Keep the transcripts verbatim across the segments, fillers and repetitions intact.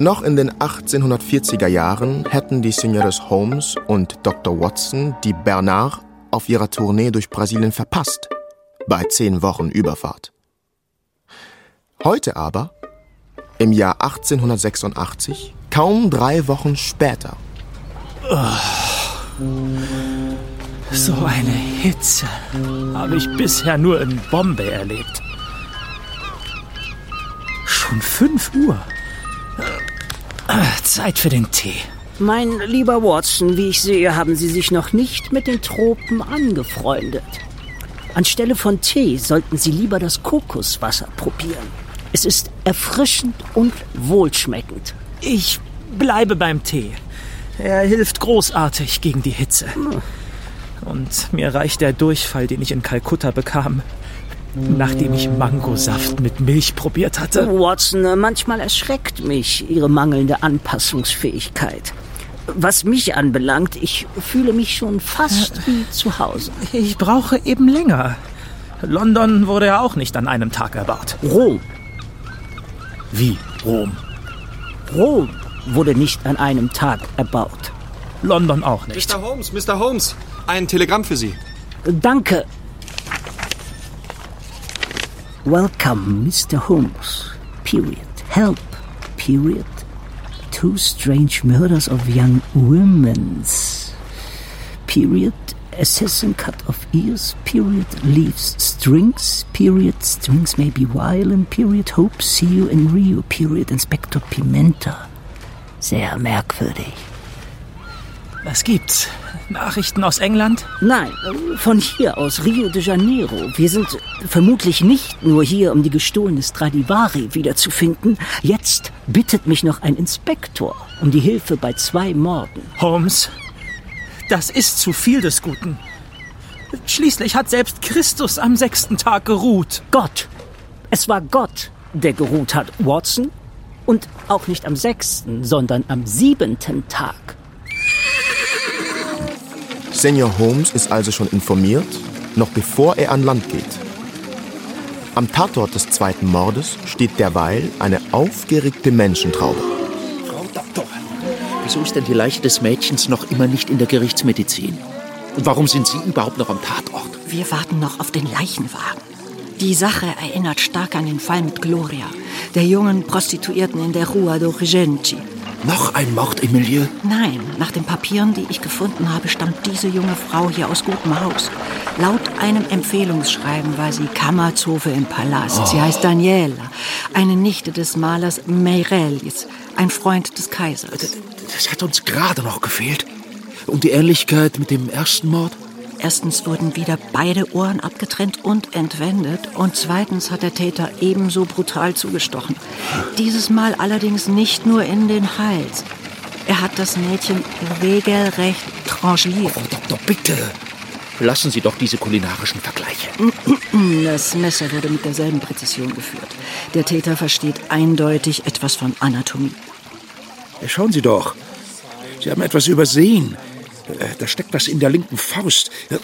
Noch in den achtzehnhundertvierziger Jahren hätten die Signores Holmes und Doktor Watson die Bernard auf ihrer Tournee durch Brasilien verpasst, bei zehn Wochen Überfahrt. Heute aber, im Jahr achtzehnhundertsechsundachtzig, kaum drei Wochen später. Oh, so eine Hitze habe ich bisher nur in Bombay erlebt. Schon fünf Uhr. Zeit für den Tee. Mein lieber Watson, wie ich sehe, haben Sie sich noch nicht mit den Tropen angefreundet. Anstelle von Tee sollten Sie lieber das Kokoswasser probieren. Es ist erfrischend und wohlschmeckend. Ich bleibe beim Tee. Er hilft großartig gegen die Hitze. Und mir reicht der Durchfall, den ich in Kalkutta bekam, nachdem ich Mangosaft mit Milch probiert hatte. Watson, manchmal erschreckt mich Ihre mangelnde Anpassungsfähigkeit. Was mich anbelangt, ich fühle mich schon fast wie zu Hause. Ich brauche eben länger. London wurde ja auch nicht an einem Tag erbaut. Rom. Wie Rom? Rom wurde nicht an einem Tag erbaut. London auch nicht. Mister Holmes, Mister Holmes, ein Telegramm für Sie. Danke. Welcome, Mister Holmes. Period. Help. Period. Two strange murders of young women. Period. Assassin cut off ears. Period. Leaves strings. Period. Strings may be violent. Period. Hope see you in Rio. Period. Inspector Pimenta. Sehr merkwürdig. Was gibt's? Nachrichten aus England? Nein, von hier aus Rio de Janeiro. Wir sind vermutlich nicht nur hier, um die gestohlene Stradivari wiederzufinden. Jetzt bittet mich noch ein Inspektor um die Hilfe bei zwei Morden. Holmes, das ist zu viel des Guten. Schließlich hat selbst Christus am sechsten Tag geruht. Gott. Es war Gott, der geruht hat, Watson. Und auch nicht am sechsten, sondern am siebenten Tag. Senior Holmes ist also schon informiert, noch bevor er an Land geht. Am Tatort des zweiten Mordes steht derweil eine aufgeregte Menschentraube. Frau Doktor, wieso ist denn die Leiche des Mädchens noch immer nicht in der Gerichtsmedizin? Und warum sind Sie überhaupt noch am Tatort? Wir warten noch auf den Leichenwagen. Die Sache erinnert stark an den Fall mit Gloria, der jungen Prostituierten in der Rua do Regenti. Noch ein Mord im Milieu? Nein, nach den Papieren, die ich gefunden habe, stammt diese junge Frau hier aus gutem Haus. Laut einem Empfehlungsschreiben war sie Kammerzofe im Palast. Oh. Sie heißt Daniela, eine Nichte des Malers Meireles, ein Freund des Kaisers. Das, das hat uns gerade noch gefehlt. Und die Ähnlichkeit mit dem ersten Mord? Erstens wurden wieder beide Ohren abgetrennt und entwendet. Und zweitens hat der Täter ebenso brutal zugestochen. Dieses Mal allerdings nicht nur in den Hals. Er hat das Mädchen regelrecht tranchiert. Oh, Doktor, bitte. Lassen Sie doch diese kulinarischen Vergleiche. Das Messer wurde mit derselben Präzision geführt. Der Täter versteht eindeutig etwas von Anatomie. Schauen Sie doch. Sie haben etwas übersehen. Da steckt was in der linken Faust. Äh,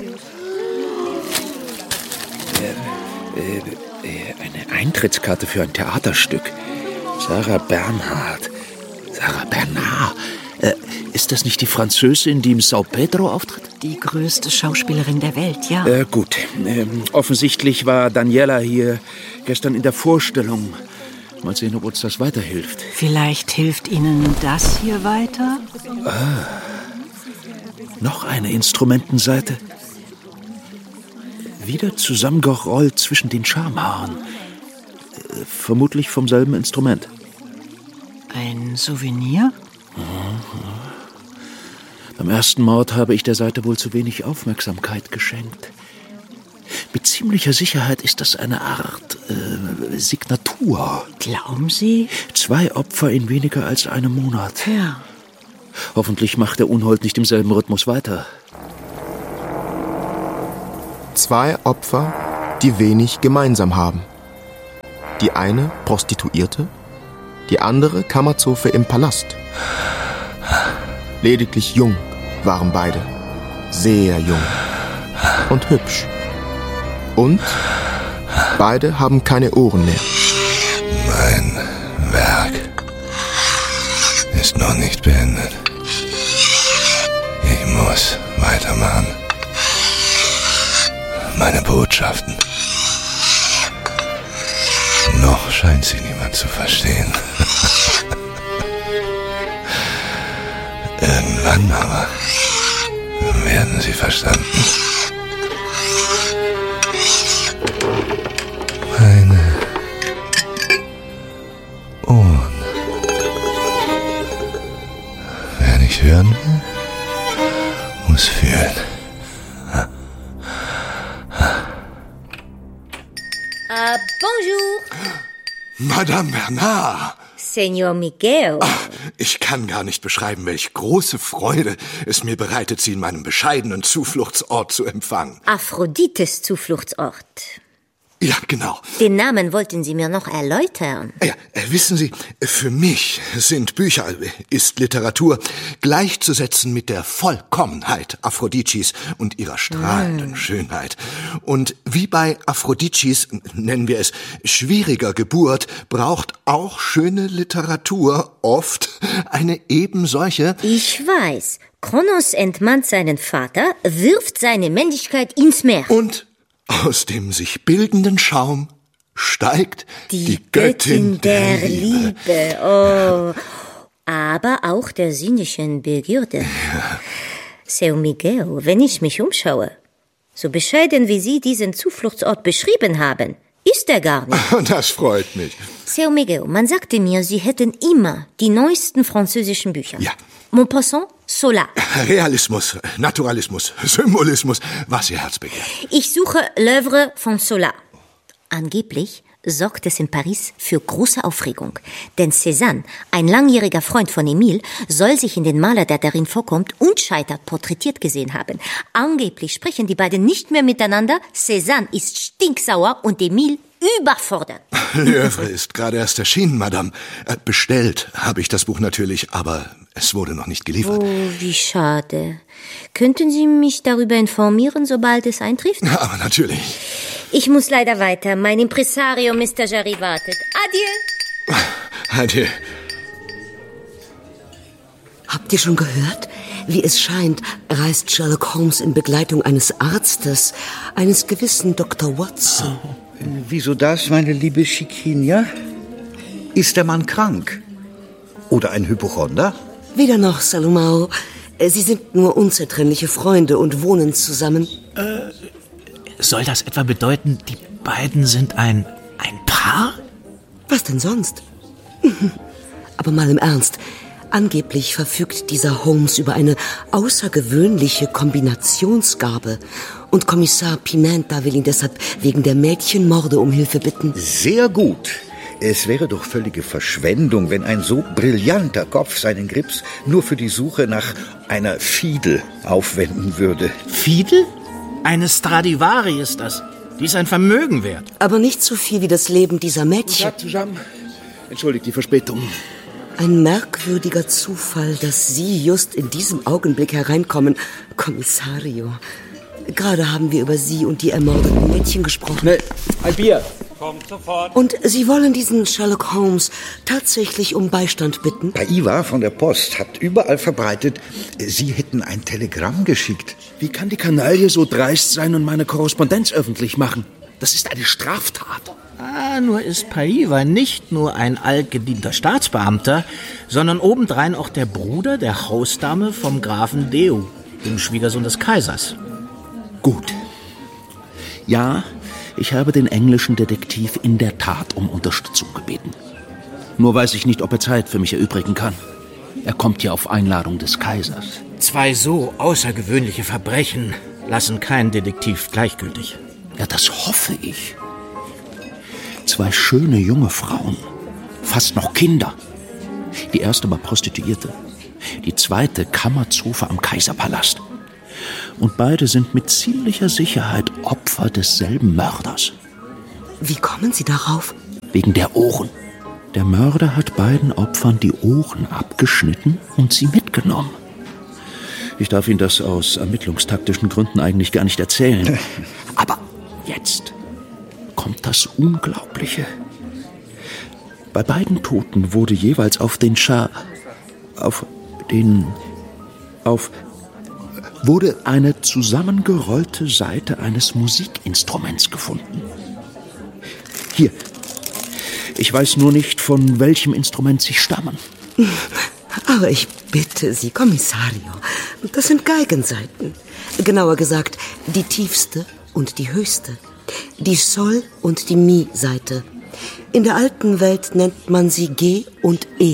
äh, eine Eintrittskarte für ein Theaterstück. Sarah Bernhardt. Sarah Bernard. Äh, ist das nicht die Französin, die im Sao Pedro auftritt? Die größte Schauspielerin der Welt, ja. Äh, gut. Ähm, offensichtlich war Daniela hier gestern in der Vorstellung. Mal sehen, ob uns das weiterhilft. Vielleicht hilft Ihnen das hier weiter? Ah. Noch eine Instrumentenseite. Wieder zusammengerollt zwischen den Schamhaaren. Vermutlich vom selben Instrument. Ein Souvenir? Mhm. Beim ersten Mord habe ich der Seite wohl zu wenig Aufmerksamkeit geschenkt. Mit ziemlicher Sicherheit ist das eine Art äh, Signatur. Glauben Sie? Zwei Opfer in weniger als einem Monat. Ja. Hoffentlich macht der Unhold nicht im selben Rhythmus weiter. Zwei Opfer, die wenig gemeinsam haben. Die eine Prostituierte, die andere Kammerzofe im Palast. Lediglich jung waren beide. Sehr jung. Und hübsch. Und beide haben keine Ohren mehr. Mein Werk noch nicht beendet. Ich muss weitermachen. Meine Botschaften. Noch scheint sie niemand zu verstehen. Irgendwann aber werden sie verstanden. Meine Ohren. Wer nicht hören will, muss fühlen. Ah, bonjour. Madame Bernard. Senor Miguel. Ach, ich kann gar nicht beschreiben, welch große Freude es mir bereitet, Sie in meinem bescheidenen Zufluchtsort zu empfangen. Aphrodites Zufluchtsort. Ja, genau. Den Namen wollten Sie mir noch erläutern. Ja, wissen Sie, für mich sind Bücher, ist Literatur gleichzusetzen mit der Vollkommenheit Aphroditis und ihrer strahlenden mm. Schönheit. Und wie bei Aphroditis, nennen wir es, schwieriger Geburt, braucht auch schöne Literatur oft eine ebensolche... Ich weiß. Kronos entmannt seinen Vater, wirft seine Männlichkeit ins Meer. Und aus dem sich bildenden Schaum steigt die, die Göttin, Göttin der, der Liebe. Liebe. Oh. Aber auch der sinnlichen Begierde. Ja. Seu Miguel, wenn ich mich umschaue, so bescheiden wie Sie diesen Zufluchtsort beschrieben haben, ist er gar nicht. Das freut mich. Seu Miguel, man sagte mir, Sie hätten immer die neuesten französischen Bücher. Ja. Maupassant, Zola. Realismus, Naturalismus, Symbolismus, was Ihr Herz begehrt. Ich suche L'œuvre von Zola. Angeblich sorgt es in Paris für große Aufregung. Denn Cézanne, ein langjähriger Freund von Emile, soll sich in den Maler, der darin vorkommt, unscheitert porträtiert gesehen haben. Angeblich sprechen die beiden nicht mehr miteinander. Cézanne ist stinksauer und Emile überfordert. L'œuvre ist gerade erst erschienen, Madame. Bestellt habe ich das Buch natürlich, aber es wurde noch nicht geliefert. Oh, wie schade. Könnten Sie mich darüber informieren, sobald es eintrifft? Aber natürlich. Ich muss leider weiter. Mein Impresario Mister Jarry wartet. Adieu. Adieu. Habt ihr schon gehört? Wie es scheint, reist Sherlock Holmes in Begleitung eines Arztes, eines gewissen Doktor Watson. Oh. Wieso das, meine liebe Chiquinia? Ist der Mann krank? Oder ein Hypochonder? Weder noch, Salomao. Sie sind nur unzertrennliche Freunde und wohnen zusammen. Äh, soll das etwa bedeuten, die beiden sind ein, ein Paar? Was denn sonst? Aber mal im Ernst. Angeblich verfügt dieser Holmes über eine außergewöhnliche Kombinationsgabe. Und Kommissar Pimenta will ihn deshalb wegen der Mädchenmorde um Hilfe bitten. Sehr gut. Es wäre doch völlige Verschwendung, wenn ein so brillanter Kopf seinen Grips nur für die Suche nach einer Fiedel aufwenden würde. Fiedel? Eine Stradivari ist das. Die ist ein Vermögen wert. Aber nicht so viel wie das Leben dieser Mädchen. Guten Tag zusammen. Entschuldigt die Verspätung. Ein merkwürdiger Zufall, dass Sie just in diesem Augenblick hereinkommen, Kommissario. Gerade haben wir über Sie und die ermordeten Mädchen gesprochen. Schnell, ein Bier. Kommt sofort. Und Sie wollen diesen Sherlock Holmes tatsächlich um Beistand bitten? Paiva von der Post hat überall verbreitet, Sie hätten ein Telegramm geschickt. Wie kann die Kanaille so dreist sein und meine Korrespondenz öffentlich machen? Das ist eine Straftat. Ah, nur ist Paiva nicht nur ein altgedienter Staatsbeamter, sondern obendrein auch der Bruder der Hausdame vom Grafen Deu, dem Schwiegersohn des Kaisers. Gut. Ja, ich habe den englischen Detektiv in der Tat um Unterstützung gebeten. Nur weiß ich nicht, ob er Zeit für mich erübrigen kann. Er kommt ja auf Einladung des Kaisers. Zwei so außergewöhnliche Verbrechen lassen keinen Detektiv gleichgültig. Ja, das hoffe ich. Zwei schöne junge Frauen, fast noch Kinder. Die erste war Prostituierte, die zweite Kammerzofe am Kaiserpalast. Und beide sind mit ziemlicher Sicherheit Opfer desselben Mörders. Wie kommen Sie darauf? Wegen der Ohren. Der Mörder hat beiden Opfern die Ohren abgeschnitten und sie mitgenommen. Ich darf Ihnen das aus ermittlungstaktischen Gründen eigentlich gar nicht erzählen. Aber jetzt kommt das Unglaubliche. Bei beiden Toten wurde jeweils auf den Schar... Auf den... Auf... wurde eine zusammengerollte Seite eines Musikinstruments gefunden. Hier. Ich weiß nur nicht, von welchem Instrument sie stammen. Aber ich bitte Sie, Kommissario, das sind Geigensaiten. Genauer gesagt, die tiefste und die höchste. Die Sol- und die Mi-Seite. In der alten Welt nennt man sie G und E.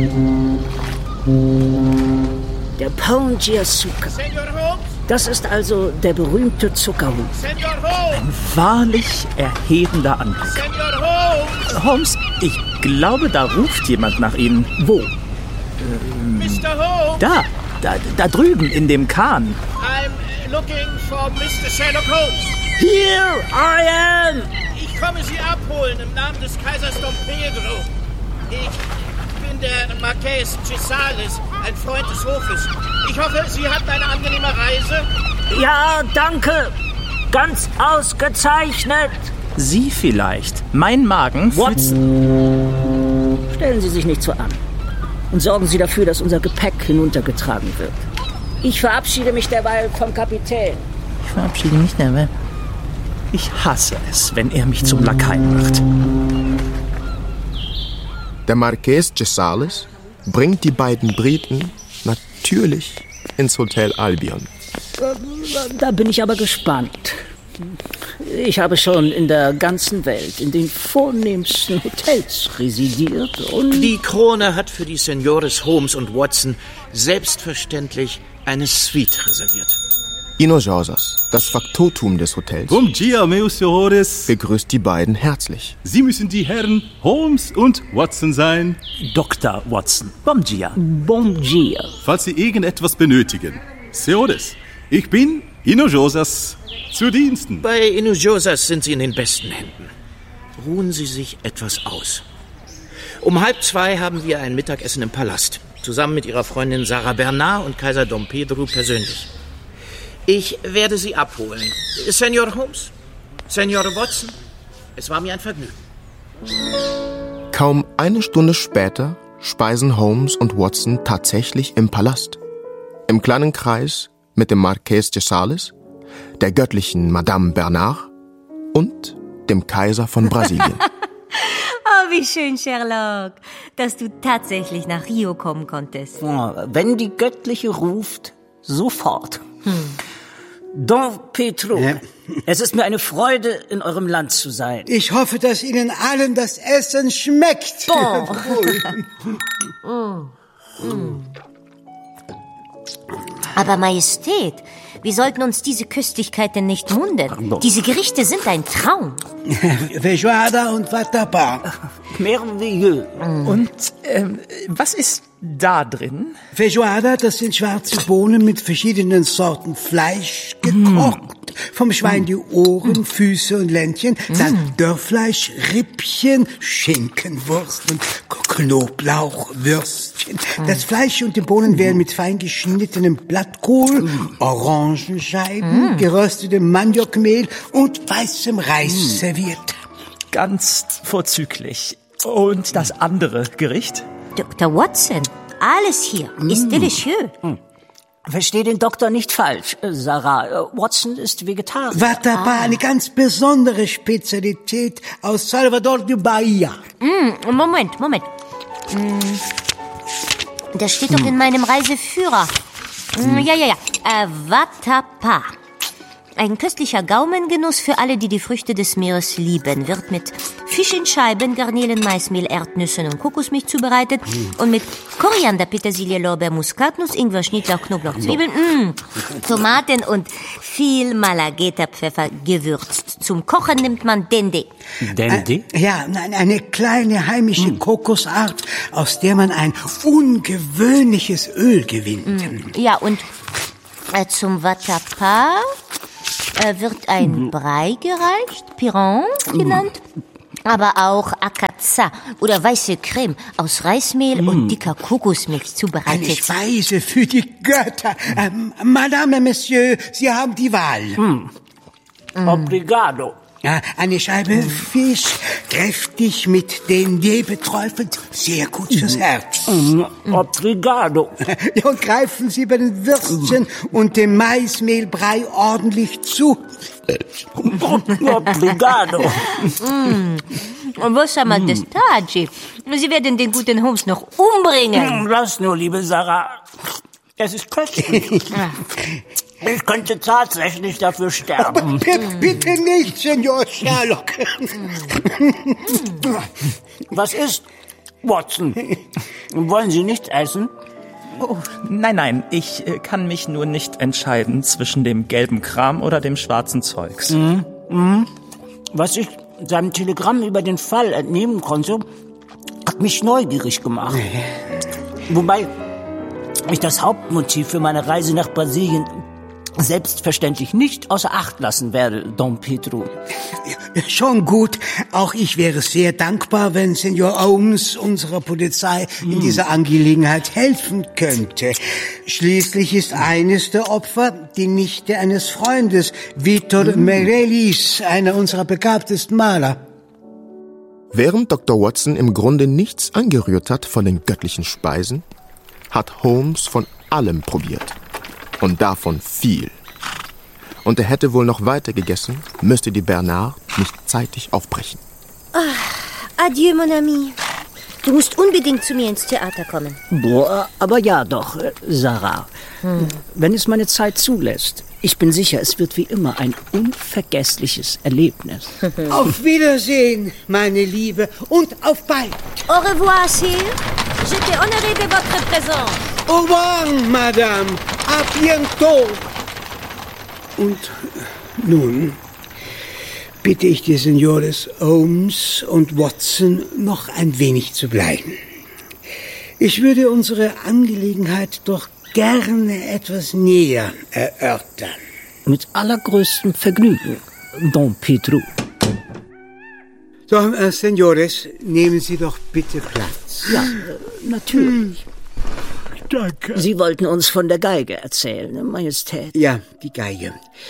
Der Pongiasuka. Das ist also der berühmte Zuckerhut. Ein wahrlich erhebender Anblick. Holmes, ich glaube, da ruft jemand nach Ihnen. Wo? Ähm, Mister Holmes! Da, da, da drüben in dem Kahn. I'm looking for Mister Sherlock Holmes. Here I am! Ich komme Sie abholen im Namen des Kaisers Dom Pedro. Ich bin der Marqués Gisales, ein Freund des Hofes. Ich hoffe, Sie hatten eine angenehme Reise. Ja, danke. Ganz ausgezeichnet. Sie vielleicht. Mein Magen... Watson, stellen Sie sich nicht so an. Und sorgen Sie dafür, dass unser Gepäck hinuntergetragen wird. Ich verabschiede mich derweil vom Kapitän. Ich verabschiede mich derweil. Ich hasse es, wenn er mich zum Lakaien macht. Der Marqués Gisales bringt die beiden Briten natürlich ins Hotel Albion. Da bin ich aber gespannt. Ich habe schon in der ganzen Welt in den vornehmsten Hotels residiert und... Die Krone hat für die Seniores Holmes und Watson selbstverständlich eine Suite reserviert. Inojosas, das Faktotum des Hotels, Bom dia, meus senhores. begrüßt die beiden herzlich. Sie müssen die Herren Holmes und Watson sein. Doktor Watson. Bom dia. Bom dia. Falls Sie irgendetwas benötigen. Senhores, ich bin Inojosas zu Diensten. Bei Inojosas sind Sie in den besten Händen. Ruhen Sie sich etwas aus. Um halb zwei haben wir ein Mittagessen im Palast. Zusammen mit Ihrer Freundin Sarah Bernard und Kaiser Dom Pedro persönlich. Ich werde Sie abholen. Senor Holmes, Senor Watson, es war mir ein Vergnügen. Kaum eine Stunde später speisen Holmes und Watson tatsächlich im Palast. Im kleinen Kreis mit dem Marqués Gisales, der göttlichen Madame Bernard und dem Kaiser von Brasilien. Oh, wie schön, Sherlock, dass du tatsächlich nach Rio kommen konntest. Oh, wenn die Göttliche ruft, sofort. Hm. Dom Pedro, ja. Es ist mir eine Freude, in eurem Land zu sein. Ich hoffe, dass Ihnen allen das Essen schmeckt. Oh. mm. Mm. Aber Majestät, wir sollten uns diese Köstlichkeit denn nicht wundern. Diese Gerichte sind ein Traum. Feijoada und Vatapa. Merveilleux. Mm. Und ähm, was ist da drin? Feijoada, das sind schwarze Bohnen mit verschiedenen Sorten Fleisch gekocht. Mm. Vom Schwein mm. die Ohren, mm. Füße und Ländchen. Mm. Dann Dörrfleisch, Rippchen, Schinkenwurst und Knoblauchwürstchen. Mm. Das Fleisch und die Bohnen werden mit fein geschnittenem Blattkohl, mm. Orangenscheiben, mm. geröstetem Maniokmehl und weißem Reis mm. serviert. Ganz vorzüglich. Und das andere Gericht? Doktor Watson, alles hier mm. ist delicieux. Mm. Versteh den Doktor nicht falsch, Sarah. Watson ist Vegetarier. Vatapa, ah. eine ganz besondere Spezialität aus Salvador de Bahia. Mm, Moment, Moment. Mm, das steht doch mm. in meinem Reiseführer. Mm, ja, ja, ja. Äh, Vatapa. Ein köstlicher Gaumengenuss für alle, die die Früchte des Meeres lieben. Wird mit Fisch in Scheiben, Garnelen, Maismehl, Erdnüssen und Kokosmilch zubereitet mm. und mit Koriander, Petersilie, Lorbeer, Muskatnuss, Ingwer, Schnittlauch, Knoblauch, Zwiebeln, mm, Tomaten und viel Malagueta-Pfeffer gewürzt. Zum Kochen nimmt man Dende. Dende? Äh, ja, eine kleine heimische mm. Kokosart, aus der man ein ungewöhnliches Öl gewinnt. Mm. Ja, und äh, zum Vatapa äh, wird ein Brei gereicht, Piron genannt. Aber auch Akaza oder weiße Creme aus Reismehl mm. und dicker Kokosmilch zubereitet. Eine Speise für die Götter. Ähm, Madame, Monsieur, Sie haben die Wahl. Mm. Mm. Obrigado. Ja, eine Scheibe Fisch, kräftig mit den Nebeträufeln, sehr gut fürs Herz. Obrigado. Ja, und greifen Sie bei den Würstchen und dem Maismehlbrei ordentlich zu. Obrigado. Mm. Und was haben wir das Taji? Sie werden den guten Holmes noch umbringen. Lass nur, liebe Sarah. Es ist köstlich. Ich könnte tatsächlich dafür sterben. Bitte nicht, Senor Sherlock. Was ist, Watson? Wollen Sie nicht essen? Oh, nein, nein, ich äh, kann mich nur nicht entscheiden zwischen dem gelben Kram oder dem schwarzen Zeugs. Mhm. Mhm. Was ich seinem Telegramm über den Fall entnehmen konnte, hat mich neugierig gemacht. Wobei ich das Hauptmotiv für meine Reise nach Brasilien selbstverständlich nicht außer Acht lassen werde, Don Pedro. Schon gut. Auch ich wäre sehr dankbar, wenn Senor Holmes unserer Polizei in dieser Angelegenheit helfen könnte. Schließlich ist eines der Opfer die Nichte eines Freundes, Vitor Meirelles, einer unserer begabtesten Maler. Während Doktor Watson im Grunde nichts angerührt hat von den göttlichen Speisen, hat Holmes von allem probiert. Und davon viel. Und er hätte wohl noch weiter gegessen, müsste die Bernard nicht zeitig aufbrechen. Oh, adieu, mon ami. Du musst unbedingt zu mir ins Theater kommen. Boah, aber ja doch, Sarah. Hm. Wenn es meine Zeit zulässt. Ich bin sicher, es wird wie immer ein unvergessliches Erlebnis. Auf Wiedersehen, meine Liebe, und auf bald. Au revoir, Sire. J'étais honorée de votre présence. Au revoir, Madame. A bientôt. Und nun bitte ich die Senores Holmes und Watson noch ein wenig zu bleiben. Ich würde unsere Angelegenheit doch gerne etwas näher erörtern. Mit allergrößtem Vergnügen, Don Pedro. So, äh, Senores, nehmen Sie doch bitte Platz. Ja, äh, natürlich. Hm. Danke. Sie wollten uns von der Geige erzählen, Majestät. Ja, die Geige.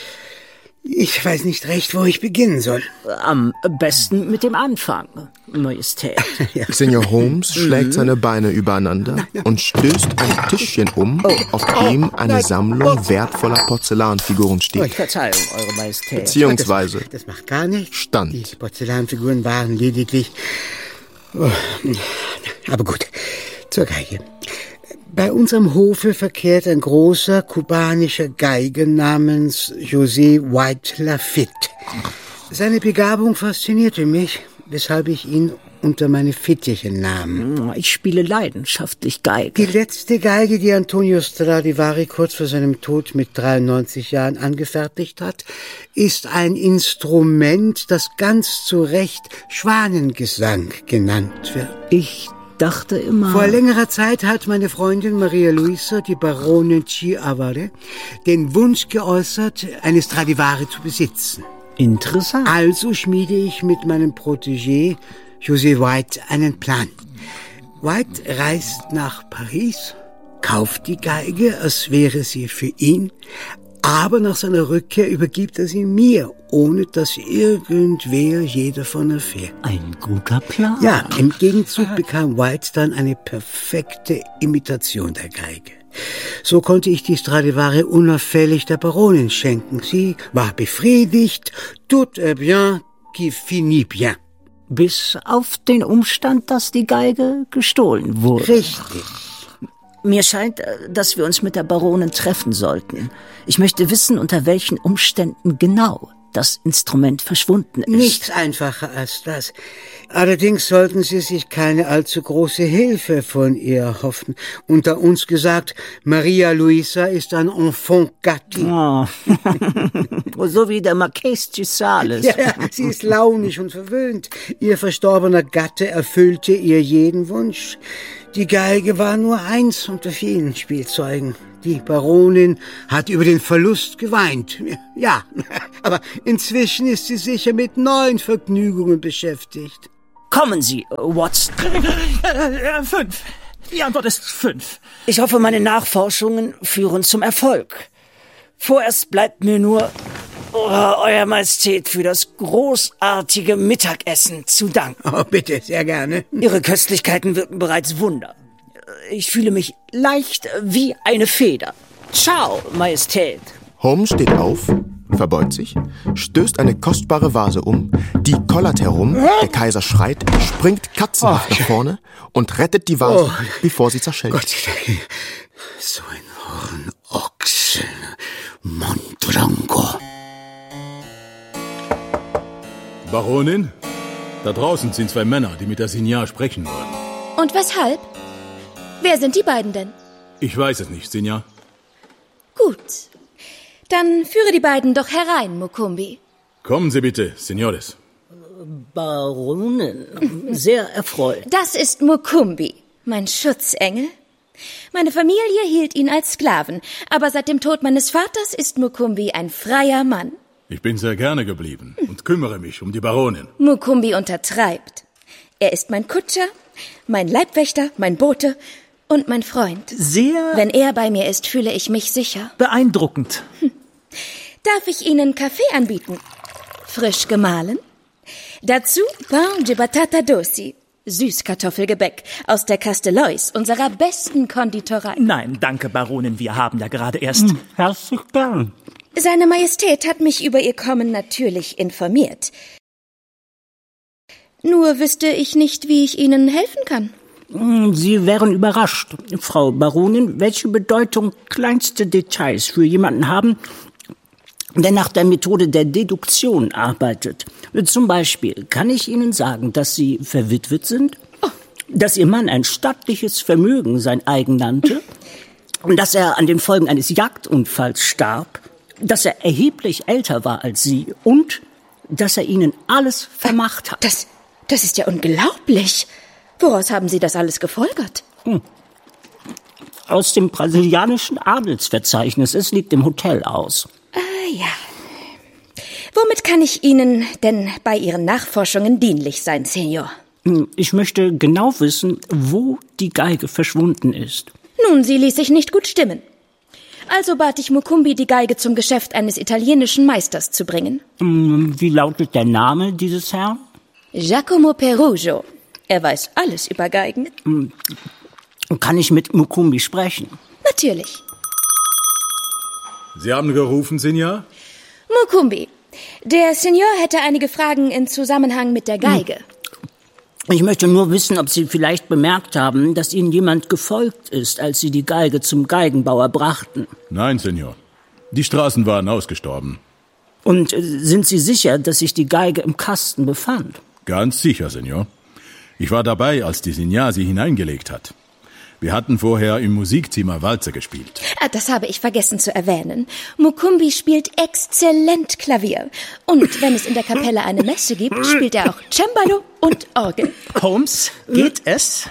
Ich weiß nicht recht, wo ich beginnen soll. Am besten mit dem Anfang, Majestät. Ja. Senor Holmes schlägt seine Beine übereinander und stößt ein Tischchen um, oh. auf dem oh. eine Sammlung wertvoller Porzellanfiguren steht. Oh, Verzeihung, Eure Majestät. Beziehungsweise das, das macht gar nichts. Stand. Die Porzellanfiguren waren lediglich... Oh. Aber gut, zur Geige. Bei unserem Hofe verkehrt ein großer kubanischer Geiger namens José White Lafitte. Seine Begabung faszinierte mich, weshalb ich ihn unter meine Fittiche nahm. Ich spiele leidenschaftlich Geige. Die letzte Geige, die Antonio Stradivari kurz vor seinem Tod mit dreiundneunzig Jahren angefertigt hat, ist ein Instrument, das ganz zu Recht Schwanengesang genannt wird. Ich dachte immer... Vor längerer Zeit hat meine Freundin Maria Luisa, die Baronin Chiavare, den Wunsch geäußert, eine Stradivari zu besitzen. Interessant. Also schmiede ich mit meinem Protégé José White einen Plan. White reist nach Paris, kauft die Geige, als wäre sie für ihn, aber nach seiner Rückkehr übergibt er sie mir, ohne dass irgendwer je davon erfährt. Ein guter Plan. Ja, im Gegenzug bekam White dann eine perfekte Imitation der Geige. So konnte ich die Stradivari unauffällig der Baronin schenken. Sie war befriedigt, tout est bien qui finit bien. Bis auf den Umstand, dass die Geige gestohlen wurde. Richtig. Mir scheint, dass wir uns mit der Baronin treffen sollten. Ich möchte wissen, unter welchen Umständen genau das Instrument verschwunden ist. Nichts einfacher als das. Allerdings sollten Sie sich keine allzu große Hilfe von ihr hoffen. Unter uns gesagt, Maria Luisa ist ein enfant gâté. Oh. So wie der Marqués de Sales. Ja, ja, sie ist launig und verwöhnt. Ihr verstorbener Gatte erfüllte ihr jeden Wunsch. Die Geige war nur eins unter vielen Spielzeugen. Die Baronin hat über den Verlust geweint. Ja, aber inzwischen ist sie sicher mit neuen Vergnügungen beschäftigt. Kommen Sie, Watson. Äh, fünf. Die Antwort ist fünf. Ich hoffe, meine Nachforschungen führen zum Erfolg. Vorerst bleibt mir nur Oh, Euer Majestät, für das großartige Mittagessen zu danken. Oh, bitte, sehr gerne. Ihre Köstlichkeiten wirken bereits Wunder. Ich fühle mich leicht wie eine Feder. Ciao, Majestät. Holmes steht auf, verbeugt sich, stößt eine kostbare Vase um, die kollert herum, der Kaiser schreit, springt katzenhaft nach vorne und rettet die Vase, oh, bevor sie zerschellt. Gott sei Dank. So ein Hornochse. Mondrango. Baronin, da draußen sind zwei Männer, die mit der Signa sprechen wollen. Und weshalb? Wer sind die beiden denn? Ich weiß es nicht, Signa. Gut. Dann führe die beiden doch herein, Mukumbi. Kommen Sie bitte, Signores. Baronin, sehr erfreut. Das ist Mukumbi, mein Schutzengel. Meine Familie hielt ihn als Sklaven, aber seit dem Tod meines Vaters ist Mukumbi ein freier Mann. Ich bin sehr gerne geblieben und kümmere mich um die Baronin. Mukumbi untertreibt. Er ist mein Kutscher, mein Leibwächter, mein Bote und mein Freund. Sehr... Wenn er bei mir ist, fühle ich mich sicher. Beeindruckend. Hm. Darf ich Ihnen Kaffee anbieten? Frisch gemahlen? Dazu Pain de Batata Dosi, Süßkartoffelgebäck aus der Castellois, unserer besten Konditorei. Nein, danke, Baronin, wir haben da gerade erst... Hm, herzlich gern. Seine Majestät hat mich über Ihr Kommen natürlich informiert. Nur wüsste ich nicht, wie ich Ihnen helfen kann. Sie wären überrascht, Frau Baronin, welche Bedeutung kleinste Details für jemanden haben, der nach der Methode der Deduktion arbeitet. Zum Beispiel kann ich Ihnen sagen, dass Sie verwitwet sind, oh. dass Ihr Mann ein stattliches Vermögen sein eigen nannte, dass er an den Folgen eines Jagdunfalls starb, dass er erheblich älter war als Sie und dass er Ihnen alles vermacht hat. Das, das ist ja unglaublich. Woraus haben Sie das alles gefolgert? Hm. Aus dem brasilianischen Adelsverzeichnis. Es liegt im Hotel aus. Ah ja. Womit kann ich Ihnen denn bei Ihren Nachforschungen dienlich sein, Senior? Ich möchte genau wissen, wo die Geige verschwunden ist. Nun, sie ließ sich nicht gut stimmen. Also bat ich Mukumbi, die Geige zum Geschäft eines italienischen Meisters zu bringen. Wie lautet der Name dieses Herrn? Giacomo Perugia. Er weiß alles über Geigen. Kann ich mit Mukumbi sprechen? Natürlich. Sie haben gerufen, Signa? Mukumbi, der Senior hätte einige Fragen in Zusammenhang mit der Geige. Ich möchte nur wissen, ob Sie vielleicht bemerkt haben, dass Ihnen jemand gefolgt ist, als Sie die Geige zum Geigenbauer brachten. Nein, Senior. Die Straßen waren ausgestorben. Und sind Sie sicher, dass sich die Geige im Kasten befand? Ganz sicher, Senior. Ich war dabei, als die Signa sie hineingelegt hat. Wir hatten vorher im Musikzimmer Walzer gespielt. Ah, das habe ich vergessen zu erwähnen. Mukumbi spielt exzellent Klavier. Und wenn es in der Kapelle eine Messe gibt, spielt er auch Cembalo und Orgel. Holmes, geht es?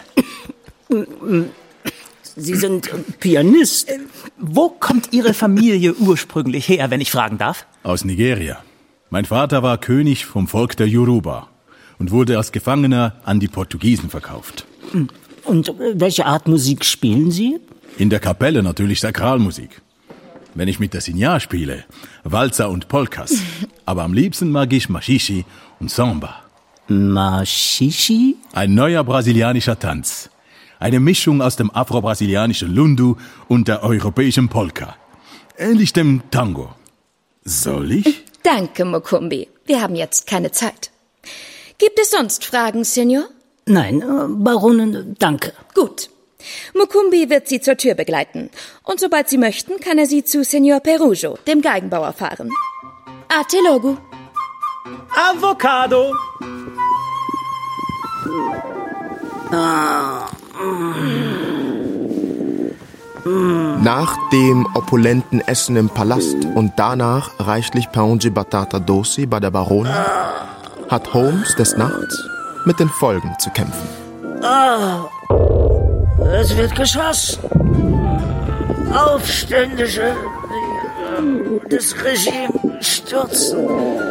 Sie sind Pianist. Wo kommt Ihre Familie ursprünglich her, wenn ich fragen darf? Aus Nigeria. Mein Vater war König vom Volk der Yoruba und wurde als Gefangener an die Portugiesen verkauft. Und welche Art Musik spielen Sie? In der Kapelle natürlich Sakralmusik. Wenn ich mit der Signa spiele, Walzer und Polkas. Aber am liebsten mag ich Machichi und Samba. Machichi? Ein neuer brasilianischer Tanz. Eine Mischung aus dem afro-brasilianischen Lundu und der europäischen Polka. Ähnlich dem Tango. Soll ich? Danke, Mukumbi. Wir haben jetzt keine Zeit. Gibt es sonst Fragen, Senior? Nein, Baronin, danke. Gut. Mukumbi wird Sie zur Tür begleiten. Und sobald Sie möchten, kann er Sie zu Senior Perugia, dem Geigenbauer, fahren. Ate logo. Avocado. Ah. Nach dem opulenten Essen im Palast und danach reichlich Pain de Batata Dosi bei der Baronin hat Holmes des Nachts mit den Folgen zu kämpfen. Ah, es wird geschossen. Aufständische, das Regime stürzen.